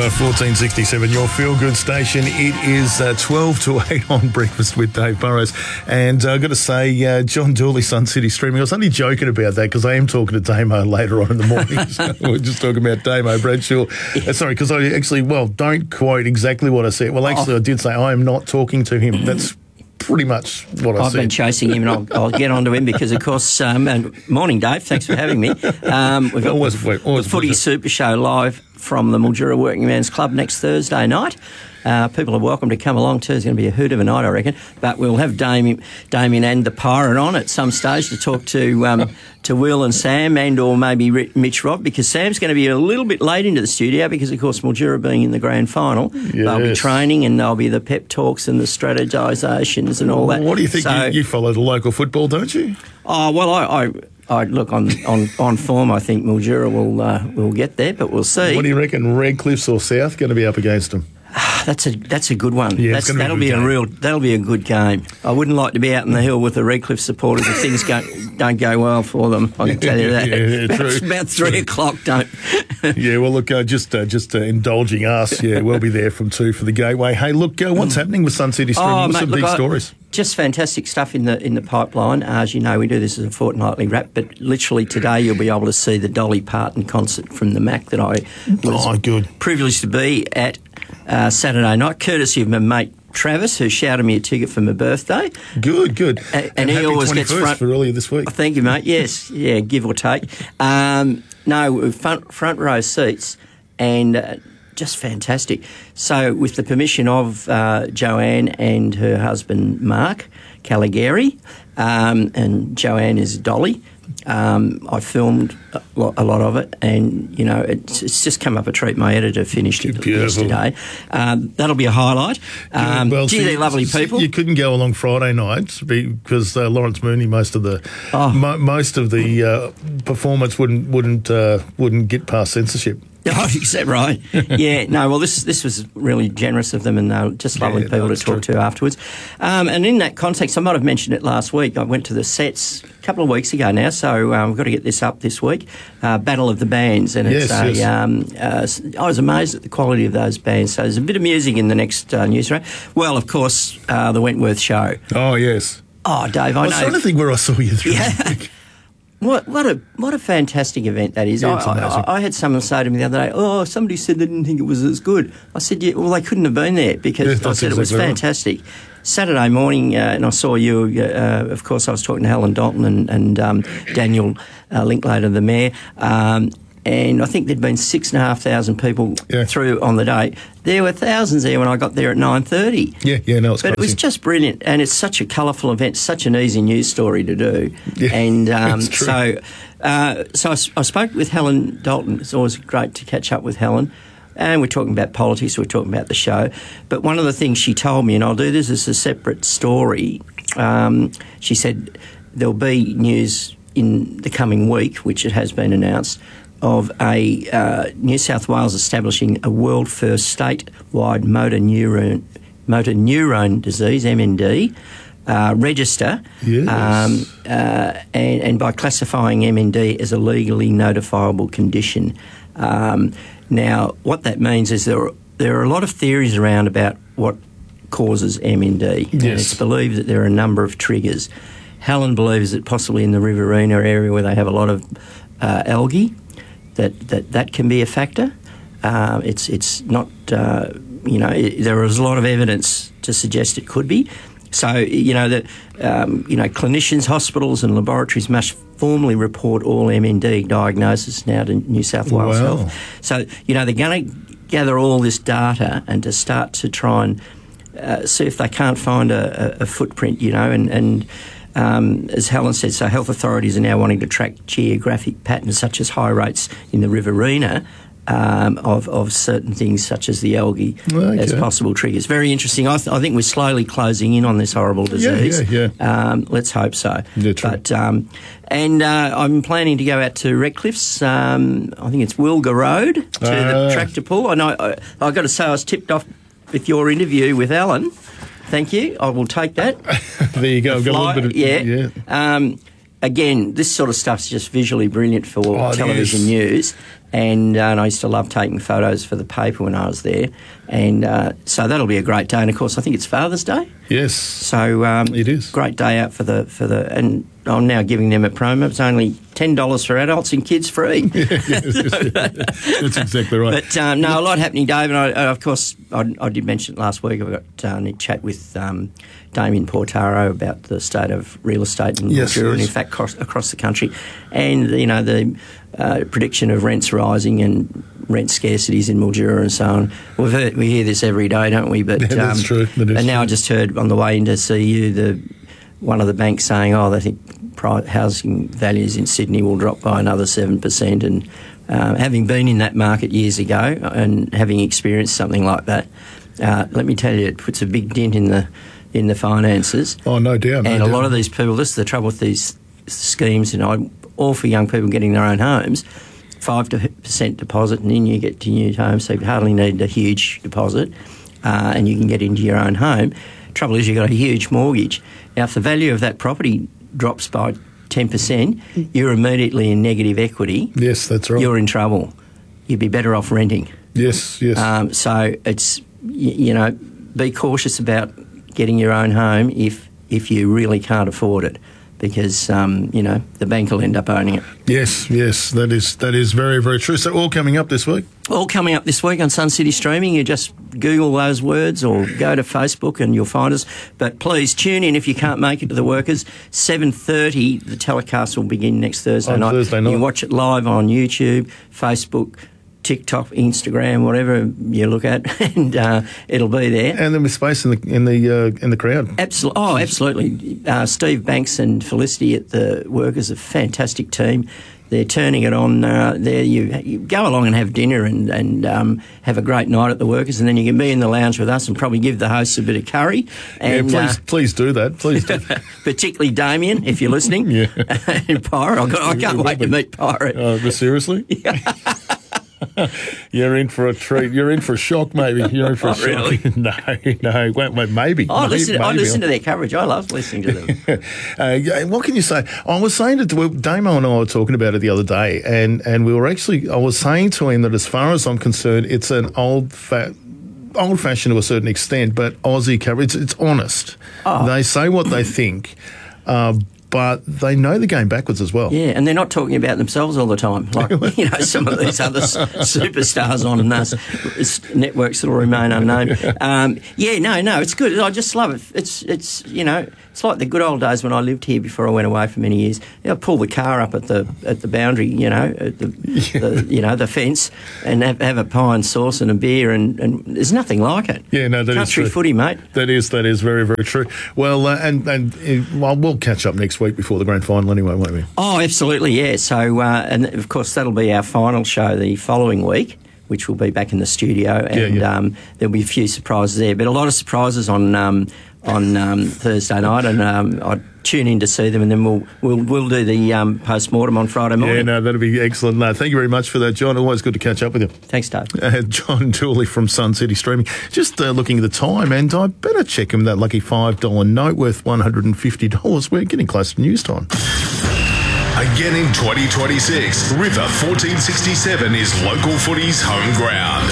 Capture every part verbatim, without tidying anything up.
uh, fourteen sixty-seven, your feel-good station. It is uh, twelve to eight on Breakfast with Dave Burrows. And uh, I've got to say, uh, John Dooley, Sun City Streaming, I was only joking about that because I am talking to Damo later on in the morning. So we're just talking about Damo Bradshaw. Uh, sorry, because I actually, well, don't quote exactly what I said. Well, actually, I did say I am not talking to him. That's pretty much what I I've said. been chasing him, and I'll, I'll get onto him because, of course, um, and morning, Dave. Thanks for having me. Um, we've got always, the, always the Footy Super Show live from the Mildura Working Men's Club next Thursday night. Uh, people are welcome to come along too. It's going to be a hoot of a night, I reckon. But we'll have Damien, Damien and the Pirate on at some stage to talk to um, to Will and Sam, and or maybe Mitch Robb, because Sam's going to be a little bit late into the studio because, of course, Mildura being in the grand final, yes. they'll be training and there'll be the pep talks and the strategisations and all that. What do you think? So, you, you follow the local football, don't you? Oh well, I. I I look on, on, on form. I think Mildura will uh, will get there, but we'll see. What do you reckon? Redcliffs or South going to be up against them? That's a that's a good one. Yeah, that's, be that'll a be game. a real that'll be a good game. I wouldn't like to be out in the hill with the Redcliffe supporters if things go, don't go well for them. I can tell you that. yeah, yeah, about, true. about three True. o'clock. Don't. Yeah, well, look, uh, just uh, just uh, indulging us. Yeah, we'll be there from two for the gateway. Hey, look, uh, what's happening with Sun City Streaming? Oh, What's mate, some look, big I- stories? Just fantastic stuff in the in the pipeline. As you know, we do this as a fortnightly wrap, but literally today you'll be able to see the Dolly Parton concert from the Mac that I was Oh, good. privileged to be at uh, Saturday night, courtesy of my mate Travis, who shouted me a ticket for my birthday. Good, good. And, and he happy always gets twenty-first front for earlier this week. Thank you, mate. Yes, yeah, give or take. Um, no, front front row seats, and uh, just fantastic. So, with the permission of uh, Joanne and her husband Mark Caligari, um, and Joanne is Dolly. Um, I filmed a lot, a lot of it, and you know it's, it's just come up a treat. My editor finished it Beautiful. yesterday. Um, that'll be a highlight. Um, well, gee, see, they're lovely people. You couldn't go along Friday night because uh, Lawrence Mooney, most of the Oh. mo- most of the uh, performance wouldn't wouldn't uh, wouldn't get past censorship. Oh, is that right? Yeah, no, well, this this was really generous of them, and they were just lovely Yeah, people no, to talk true. to afterwards. Um, and in that context, I might have mentioned it last week. I went to the sets a couple of weeks ago now, so um, we've got to get this up this week. Uh, Battle of the Bands, and it's Yes, a, yes. um, uh, I was amazed at the quality of those bands. So there's a bit of music in the next uh, news round. Well, of course, uh, the Wentworth Show. Oh yes. Oh, Dave, I, I was know. trying to think where I saw you through. Yeah. What what a what a fantastic event that is! Yeah, it's I, amazing. I, I had someone say to me the other day, "Oh, somebody said they didn't think it was as good." I said, "Yeah, well, they couldn't have been there because Yeah, I that's said it was exactly right. fantastic." Saturday morning, uh, and I saw you. Uh, of course, I was talking to Helen Dalton and, and um, Daniel uh, Linklater, the mayor. Um, and I think there'd been six and a half thousand people Yeah. through on the day. There were thousands there when I got there at nine thirty. Yeah, yeah, no, it's But it was crazy. just brilliant, and it's such a colourful event, such an easy news story to do. Yeah, and um, it's true. so, uh, so I, s- I spoke with Helen Dalton. It's always great to catch up with Helen, and we're talking about politics. We're talking about the show. But one of the things she told me, and I'll do this as a separate story. Um, she said there'll be news in the coming week, which it has been announced, of a uh, New South Wales establishing a world first statewide motor neuron motor neurone disease (M N D) uh, register, Yes. um, uh, and, and by classifying M N D as a legally notifiable condition. Um, now, what that means is there are, there are a lot of theories around about what causes M N D, and Yes. it's believed that there are a number of triggers. Helen believes that possibly in the Riverina area where they have a lot of uh, algae, that, that that can be a factor. Uh, it's it's not, uh, you know, it, there is a lot of evidence to suggest it could be. So, you know, that um, you know, clinicians, hospitals and laboratories must formally report all M N D diagnosis now to New South Wales Wow. Health. So, you know, they're going to gather all this data and to start to try and uh, see if they can't find a, a, a footprint, you know, and, and um, as Helen said, so health authorities are now wanting to track geographic patterns such as high rates in the Riverina um, of, of certain things such as the algae Okay. as possible triggers. Very interesting. I, th- I think we're slowly closing in on this horrible disease. Yeah, yeah, Um, let's hope so. Yeah, true. But um, and uh, I'm planning to go out to Redcliffs. Um, I think it's Wilga Road to Ah. the tractor pull. I know. I, I got to say, I was tipped off with your interview with Alan. Thank you. I will take that. There you go. I've got a Fly- little bit of yeah. yeah. Um, again, this sort of stuff's just visually brilliant for Oh, it television is. news. And, uh, and I used to love taking photos for the paper when I was there. And uh, so that'll be a great day. And, of course, I think it's Father's Day. Yes. So um, it is. Great day out for the... for the and I'm now giving them a promo. It's only ten dollars for adults and kids free. Yeah, yes, that's exactly right. But, um, no, a lot happening, Dave. And, I, uh, of course, I, I did mention it last week. I've got uh, a chat with um, Damien Portaro about the state of real estate in yes, Mildura yes. and, in fact, across, across the country. And, you know, the uh, prediction of rents rising and rent scarcities in Mildura and so on. We've heard, we hear this every day, don't we? But, yeah, that's um, true. That is and now true. I just heard on the way in to see you, the one of the banks saying, oh, they think housing values in Sydney will drop by another seven percent. And uh, having been in that market years ago and having experienced something like that, uh, let me tell you, it puts a big dent in the in the finances. Oh, no doubt. No and a doubt. lot of these people, this is the trouble with these schemes, you know, all for young people getting their own homes, five percent deposit, and then you get to your home, so you hardly need a huge deposit, uh, and you can get into your own home. Trouble is, you've got a huge mortgage. Now, if the value of that property drops by ten percent, you're immediately in negative equity. Yes, that's right. You're in trouble. You'd be better off renting. Yes, yes. Um, so it's, you, you know, be cautious about getting your own home if if you really can't afford it, because, um, you know, the bank will end up owning it. Yes, yes, that is that is very, very true. So all coming up this week? All coming up this week on Sun City Streaming. You just Google those words or go to Facebook and you'll find us. But please tune in if you can't make it to the Workers. seven thirty, the telecast will begin next Thursday on night. Thursday night. You watch it live on YouTube, Facebook, TikTok, Instagram, whatever you look at, and uh, it'll be there. And then with space in the in the uh, in the crowd. Absolutely. Oh, absolutely. Uh, Steve Banks and Felicity at the Workers, a fantastic team. They're turning it on uh, there. You, you go along and have dinner and, and um, have a great night at the Workers, and then you can be in the lounge with us and probably give the hosts a bit of curry. And, yeah, please, uh, please do that. Please do that. Particularly Damien, if you're listening. Yeah. And Pyro. I, got, I can't wait to meet Pyro. Uh, but seriously? You're in for a treat. You're in for a shock, maybe. You're in for a Oh, shock. really? No, no. Wait, wait, maybe. I maybe, listen, I maybe. listen to their coverage. I love listening to them. uh, yeah, what can you say? I was saying to well, Damo and I were talking about it the other day, and, and we were actually, I was saying to him that as far as I'm concerned, it's an old fat. old-fashioned to a certain extent, but Aussie coverage, it's, it's honest. Oh. They say what they think, uh, but they know the game backwards as well. Yeah, and they're not talking about themselves all the time, like, you know, some of these other s- superstars on us, networks that will remain unknown. Um, yeah, no, no, it's good. I just love it. It's, it's, you know, it's like the good old days when I lived here before I went away for many years. You know, pull the car up at the at the boundary, you know, at the, Yeah. the you know the fence, and have, have a pie and sauce and a beer, and, and there's nothing like it. Yeah, no, that is Country true. footy, mate. That is that is very, very true. Well, uh, and and uh, well, we'll catch up next week before the grand final anyway, won't we? Oh, absolutely, yeah. So, uh, and of course, that'll be our final show the following week, which will be back in the studio, and Yeah, yeah. Um, there'll be a few surprises there, but a lot of surprises on um, on um, Thursday night, and um, I tune in to see them, and then we'll we'll we'll do the um, post mortem on Friday morning. Yeah, no, that'll be excellent. No, thank you very much for that, John. Always good to catch up with you. Thanks, Dave. Uh, John Dooley from Sun City Streaming. Just uh, looking at the time, and I better check him that lucky five dollar note worth one hundred fifty dollars. We're getting close to news time. Again in twenty twenty-six, River fourteen sixty-seven is local footy's home ground.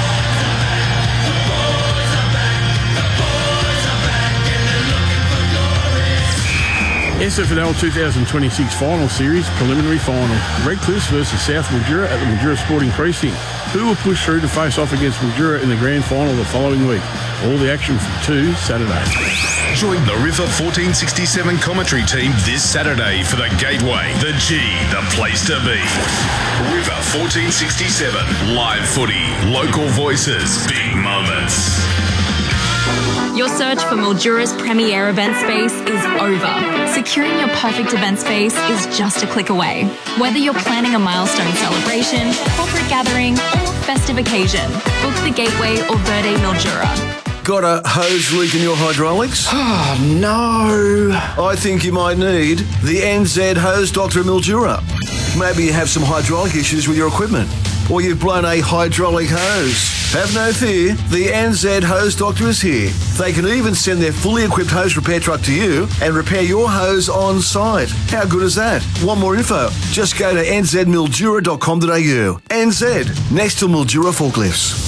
S F L twenty twenty-six Final Series Preliminary Final. Redcliffe versus South Mildura at the Mildura Sporting Precinct. Who will push through to face off against Mildura in the grand final the following week? All the action from two Saturday. Join the River fourteen sixty-seven commentary team this Saturday for the Gateway, the G, the place to be. River fourteen sixty-seven, live footy, local voices, big moments. Your search for Mildura's premier event space is over. Securing your perfect event space is just a click away. Whether you're planning a milestone celebration, corporate gathering, or festive occasion, book the Gateway or Verde Mildura. Got a hose leak in your hydraulics? Oh, no. I think you might need the N Z Hose Doctor Mildura. Maybe you have some hydraulic issues with your equipment, or you've blown a hydraulic hose. Have no fear, the N Z Hose Doctor is here. They can even send their fully equipped hose repair truck to you and repair your hose on site. How good is that? Want more info? Just go to n z mildura dot com dot a u. N Z, next to Mildura Forklifts.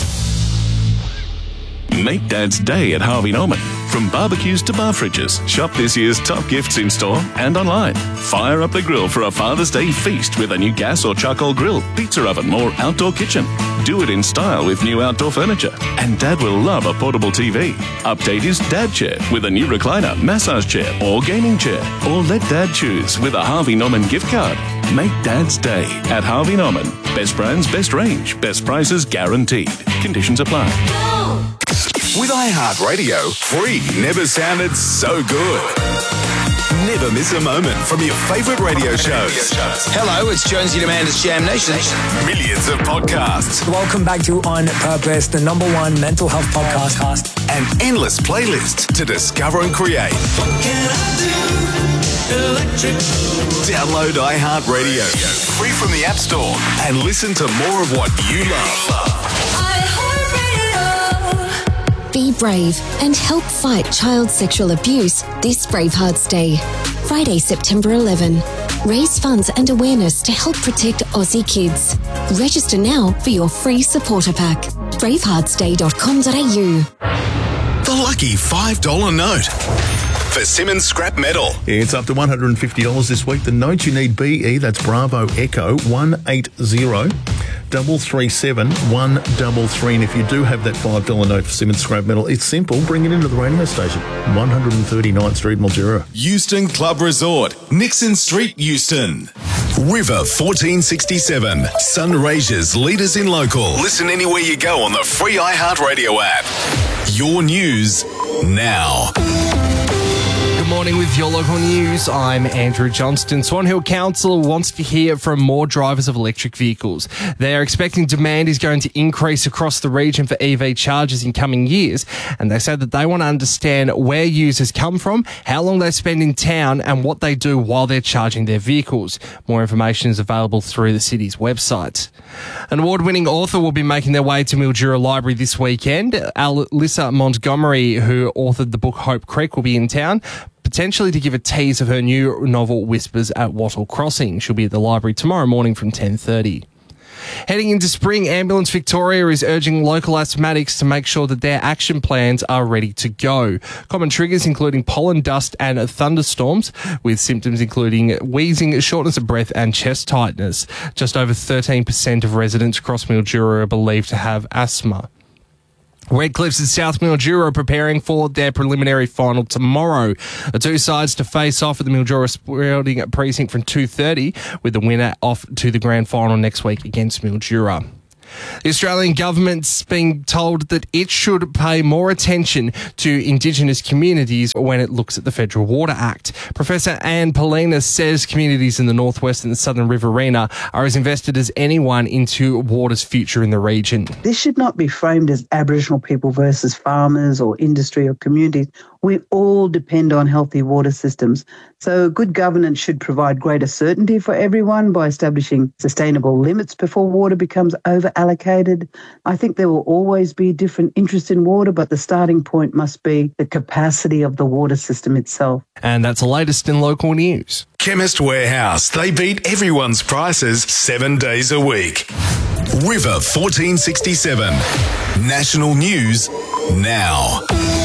Make Dad's Day at Harvey Norman. From barbecues to bar fridges, shop this year's top gifts in store and online. Fire up the grill for a Father's Day feast with a new gas or charcoal grill, pizza oven or outdoor kitchen. Do it in style with new outdoor furniture. And Dad will love a portable T V. Update his Dad chair with a new recliner, massage chair or gaming chair. Or let Dad choose with a Harvey Norman gift card. Make Dad's Day at Harvey Norman. Best brands, best range, best prices guaranteed. Conditions apply. With iHeartRadio, free never sounded so good. Never miss a moment from your favourite radio shows. Hello, it's Jonesy and Amanda's Jam Nation. Millions of podcasts Welcome back to On Purpose, the number one mental health podcast. and endless playlists to discover and create. Download iHeartRadio free from the App Store and listen to more of what you love. Be brave and help fight child sexual abuse this Bravehearts Day. Friday, September eleventh. Raise funds and awareness to help protect Aussie kids. Register now for your free supporter pack. bravehearts day dot com dot a u. The lucky five dollar note for Simmons Scrap Metal. It's up to one hundred fifty dollars this week. The note you need, B E, that's Bravo Echo, one eight zero double three seven one double three. And if you do have that five dollar note for Simmons Scrap Metal, it's simple. Bring it into the radio station, one thirty-ninth Street, Mildura. Euston Club Resort, Nixon Street, Euston. River fourteen sixty-seven, Sunraysia's leaders in local. Listen anywhere you go on the free iHeartRadio app. Your news now. Good morning with your local news. I'm Andrew Johnston. Swan Hill Council wants to hear from more drivers of electric vehicles. They are expecting demand is going to increase across the region for E V chargers in coming years, and they said that they want to understand where users come from, how long they spend in town, and what they do while they're charging their vehicles. More information is available through the city's website. An award-winning author will be making their way to Mildura Library this weekend. Alyssa Montgomery, who authored the book Hope Creek, will be in town, potentially to give a tease of her new novel Whispers at Wattle Crossing. She'll be at the library tomorrow morning from ten thirty. Heading into spring, Ambulance Victoria is urging local asthmatics to make sure that their action plans are ready to go. Common triggers including pollen dust and thunderstorms, with symptoms including wheezing, shortness of breath and chest tightness. Just over thirteen percent of residents across Mildura are believed to have asthma. Redcliffs and South Mildura are preparing for their preliminary final tomorrow. The two sides to face off at the Mildura Sporting Precinct from two thirty, with the winner off to the grand final next week against Mildura. The Australian government's being told that it should pay more attention to Indigenous communities when it looks at the Federal Water Act. Professor Anne Polina says communities in the northwest and the southern Riverina are as invested as anyone into water's future in the region. This should not be framed as Aboriginal people versus farmers or industry or communities. We all depend on healthy water systems. So good governance should provide greater certainty for everyone by establishing sustainable limits before water becomes over-allocated. I think there will always be different interests in water, but the starting point must be the capacity of the water system itself. And that's the latest in local news. Chemist Warehouse, they beat everyone's prices seven days a week. River fourteen sixty-seven, national news now.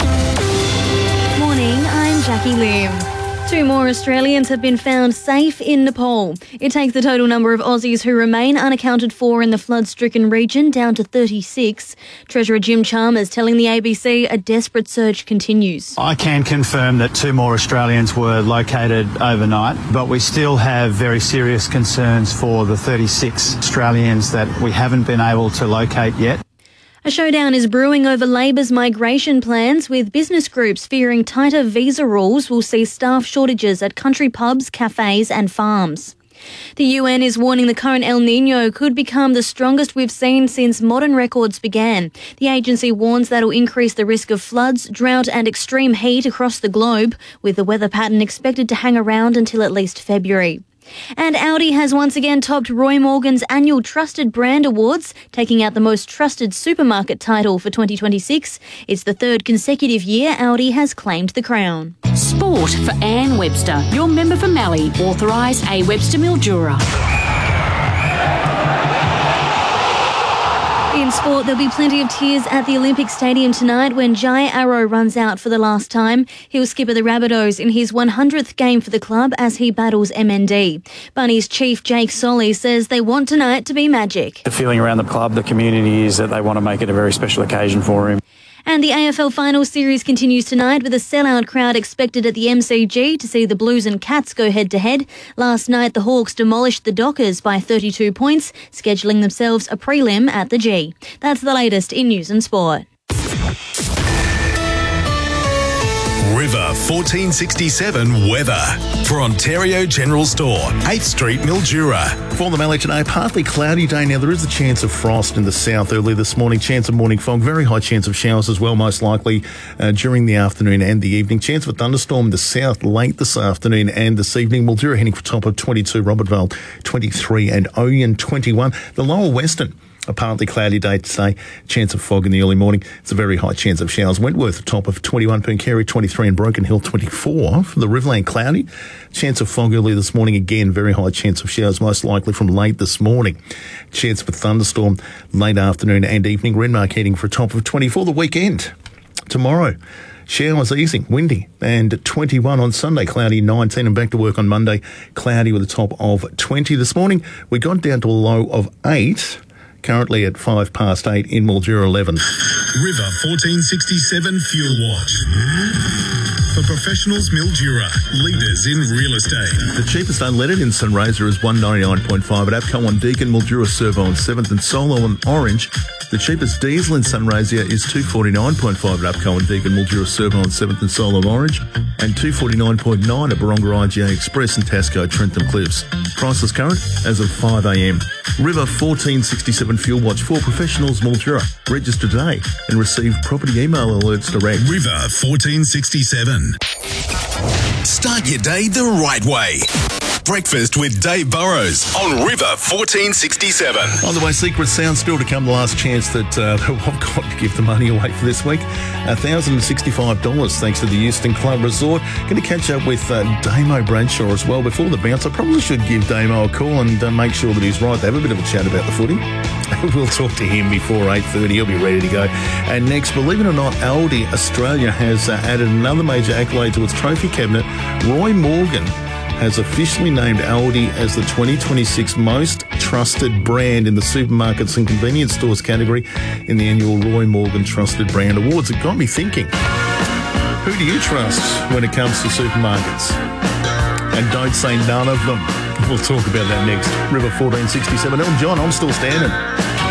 Morning, I'm Jackie Lim. Two more Australians have been found safe in Nepal. It takes the total number of Aussies who remain unaccounted for in the flood-stricken region down to thirty-six. Treasurer Jim Chalmers telling the A B C a desperate search continues. I can confirm that two more Australians were located overnight, but we still have very serious concerns for the thirty-six Australians that we haven't been able to locate yet. A showdown is brewing over Labor's migration plans, with business groups fearing tighter visa rules will see staff shortages at country pubs, cafes and farms. The U N is warning the current El Niño could become the strongest we've seen since modern records began. The agency warns that will increase the risk of floods, drought and extreme heat across the globe, with the weather pattern expected to hang around until at least February. And Audi has once again topped Roy Morgan's annual Trusted Brand Awards, taking out the most trusted supermarket title for twenty twenty-six. It's the third consecutive year Audi has claimed the crown. Sport for Anne Webster, your member for Mallee, authorised A Webster Mildura. In sport, there'll be plenty of tears at the Olympic Stadium tonight when Jai Arrow runs out for the last time. He'll skipper the Rabbitohs in his one hundredth game for the club as he battles M N D. Bunnies chief Jake Solly says they want tonight to be magic. The feeling around the club, the community, is that they want to make it a very special occasion for him. And the A F L Finals Series continues tonight with a sellout crowd expected at the M C G to see the Blues and Cats go head-to-head. Last night, the Hawks demolished the Dockers by thirty-two points, scheduling themselves a prelim at the G. That's the latest in news and sport. River fourteen sixty-seven weather for Ontario General Store, eighth Street, Mildura. For the Mallee today, partly cloudy day. Now, there is a chance of frost in the south early this morning. Chance of morning fog. Very high chance of showers as well, most likely uh, during the afternoon and the evening. Chance of a thunderstorm in the south late this afternoon and this evening. Mildura heading for top of twenty-two, Robertvale twenty-three and Oyen twenty-one. The lower western, a partly cloudy day today. Chance of fog in the early morning. It's a very high chance of showers. Wentworth, top of twenty-one, Pooncarie twenty-three and Broken Hill twenty-four. From the Riverland, cloudy. Chance of fog early this morning. Again, very high chance of showers, most likely from late this morning. Chance of a thunderstorm late afternoon and evening. Renmark heading for a top of twenty-four. The weekend, tomorrow, showers easing, windy, and twenty-one on Sunday, cloudy nineteen, and back to work on Monday, cloudy with a top of twenty. This morning, we got down to a low of eight. Currently at five past eight in Mildura eleven. River fourteen sixty-seven Fuel Watch. For professionals, Mildura, leaders in real estate. The cheapest unleaded in Sunraysia is one ninety-nine point five at APCO on Deakin, Mildura Servo on seventh, and Solo on Orange. The cheapest diesel in Sunraysia is two forty-nine point five at APCO on Deakin, Mildura Servo on seventh, and Solo Orange, and two forty-nine point nine at Baronga I G A Express and Tasco Trentham Cliffs. Prices current as of five a m. River fourteen sixty-seven Fuel Watch for professionals, Mildura. Register today and receive property email alerts direct. River fourteen sixty-seven. Start your day the right way. Breakfast with Dave Burrows on River fourteen sixty-seven. On the way, Secret Sound still to come. The last chance that uh, I've got to give the money away for this week. one thousand sixty-five dollars thanks to the Euston Club Resort. Going to catch up with uh, Damo Bradshaw as well. Before the bounce, I probably should give Damo a call and uh, make sure that he's right. They have a bit of a chat about the footy. We'll talk to him before eight thirty. He'll be ready to go. And next, believe it or not, Aldi Australia has uh, added another major accolade to its trophy cabinet. Roy Morgan has officially named Aldi as the twenty twenty-six most trusted brand in the supermarkets and convenience stores category in the annual Roy Morgan Trusted Brand Awards. It got me thinking, who do you trust when it comes to supermarkets? And don't say none of them. We'll talk about that next. River fourteen sixty-seven. Elton John, I'm still standing.